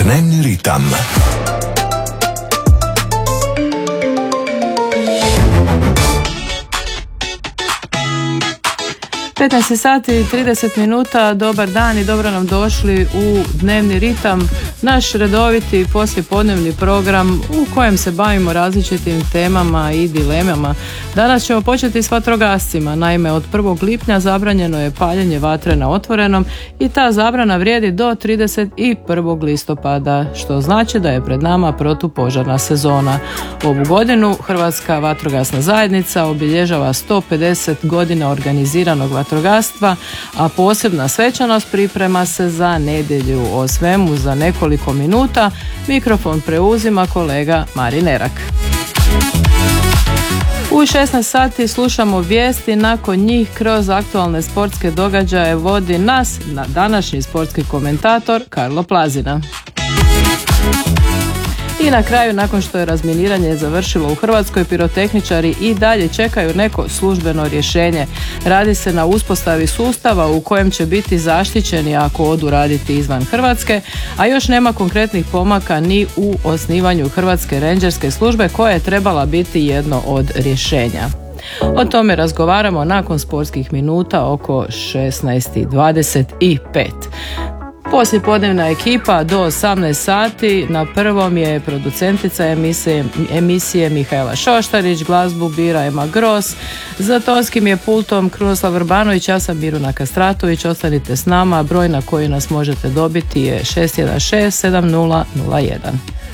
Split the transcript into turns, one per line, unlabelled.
Dnevni ritam.
15 sati i 30 minuta, dobar dan i dobro nam došli u Dnevni ritam, naš redoviti poslijepodnevni program u kojem se bavimo različitim temama i dilemama. Danas ćemo početi s vatrogascima. Naime, od 1. lipnja zabranjeno je paljenje vatre na otvorenom i ta zabrana vrijedi do 31. listopada, što znači da je pred nama protupožarna sezona. Ovu godinu Hrvatska vatrogasna zajednica obilježava 150 godina organiziranog vatrogastva, a posebna svečanost priprema se za nedjelju. O svemu za nekoliko minuta. Mikrofon preuzima kolega Marin Erak. U 16 sati slušamo vijesti, nakon njih kroz aktualne sportske događaje vodi nas na današnji sportski komentator Karlo Plazina. I na kraju, nakon što je razminiranje završilo u Hrvatskoj, pirotehničari i dalje čekaju neko službeno rješenje. Radi se na uspostavi sustava u kojem će biti zaštićeni ako odu raditi izvan Hrvatske, a još nema konkretnih pomaka ni u osnivanju Hrvatske rendžerske službe koja je trebala biti jedno od rješenja. O tome razgovaramo nakon sportskih minuta oko 16:25. Poslijepodnevna ekipa do 18 sati. Na prvom je producentica emisije Mihajla Šoštarić, glazbu bira Ema Gros, za tonskim je pultom Krunoslav Vrbanović, ja sam Miruna Kastratović. Ostanite s nama, broj na koji nas možete dobiti je 616 7001.